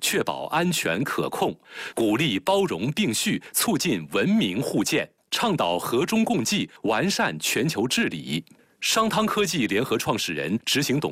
确保安全可控，鼓励包容并蓄，促进文明互鉴，倡导和衷共济，完善全球治理。商汤科技联合创始人、执行董